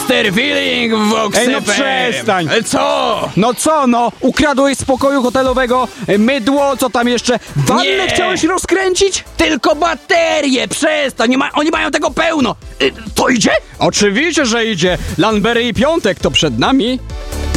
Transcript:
Mr. Feeling w Vox Ej, no FM. przestań. Co? No co no? Ukradłeś z pokoju hotelowego mydło, co tam jeszcze? Wannę Nie. chciałeś rozkręcić? Tylko baterie, przestań, oni mają tego pełno. To idzie? Oczywiście, że idzie. Lanbery i piątek to przed nami.